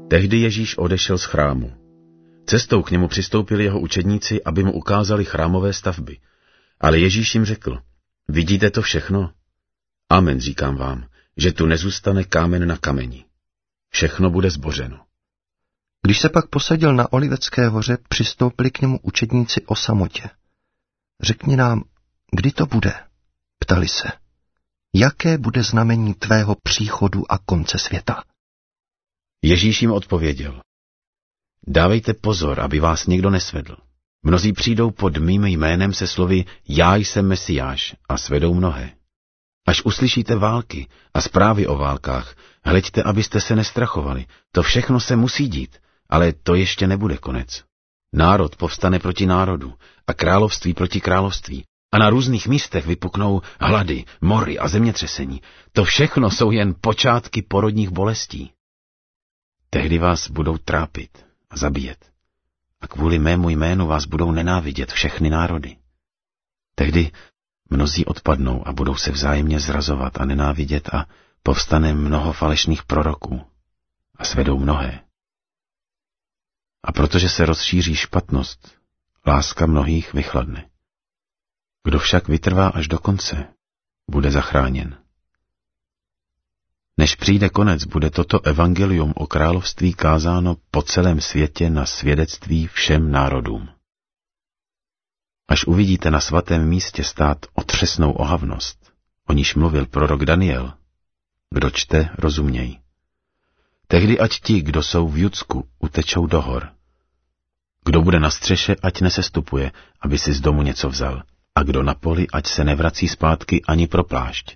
Tehdy Ježíš odešel z chrámu. Cestou k němu přistoupili jeho učedníci, aby mu ukázali chrámové stavby. Ale Ježíš jim řekl, vidíte to všechno? Amen, říkám vám, že tu nezůstane kámen na kameni. Všechno bude zbořeno. Když se pak posadil na Olivecké hoře, přistoupili k němu učedníci o samotě. Řekni nám, kdy to bude? Ptali se. Jaké bude znamení tvého příchodu a konce světa? Ježíš jim odpověděl. Dávejte pozor, aby vás někdo nesvedl. Mnozí přijdou pod mým jménem se slovy já jsem Mesiáš a svedou mnohé. Až uslyšíte války a zprávy o válkách, hleďte, abyste se nestrachovali. To všechno se musí dít, ale to ještě nebude konec. Národ povstane proti národu a království proti království. A na různých místech vypuknou hlady, mory a zemětřesení. To všechno jsou jen počátky porodních bolestí. Tehdy vás budou trápit a zabíjet. A kvůli mému jménu vás budou nenávidět všechny národy. Tehdy mnozí odpadnou a budou se vzájemně zrazovat a nenávidět a povstane mnoho falešných proroků a svedou mnohé. A protože se rozšíří špatnost, láska mnohých vychladne. Kdo však vytrvá až do konce, bude zachráněn. Než přijde konec, bude toto evangelium o království kázáno po celém světě na svědectví všem národům. Až uvidíte na svatém místě stát otřesnou ohavnost, o níž mluvil prorok Daniel, kdo čte, rozuměj. Tehdy ať ti, kdo jsou v Judsku, utečou do hor. Kdo bude na střeše, ať nesestupuje, aby si z domu něco vzal, a kdo na poli, ať se nevrací zpátky ani pro plášť.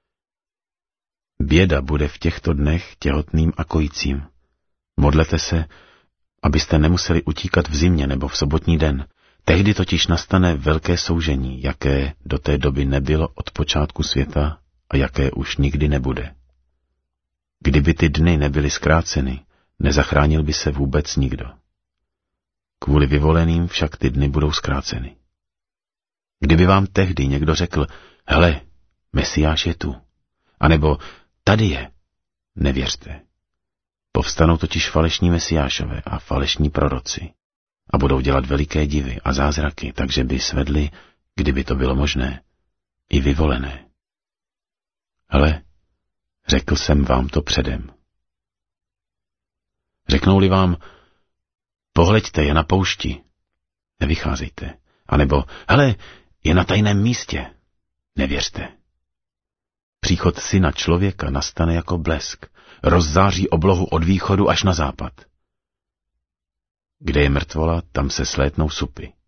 Běda bude v těchto dnech těhotným a kojícím. Modlete se, abyste nemuseli utíkat v zimě nebo v sobotní den. Tehdy totiž nastane velké soužení, jaké do té doby nebylo od počátku světa a jaké už nikdy nebude. Kdyby ty dny nebyly zkráceny, nezachránil by se vůbec nikdo. Kvůli vyvoleným však ty dny budou zkráceny. Kdyby vám tehdy někdo řekl, hele, Mesiáš je tu, anebo tady je, nevěřte. Povstanou totiž falešní mesiášové a falešní proroci a budou dělat veliké divy a zázraky, takže by svedli, kdyby to bylo možné, i vyvolené. Hele, řekl jsem vám to předem. Řeknou-li vám, pohleďte, je na poušti, nevycházejte, anebo, hele, je na tajném místě, nevěřte. Příchod Syna člověka nastane jako blesk, rozzáří oblohu od východu až na západ. Kde je mrtvola, tam se slétnou supy.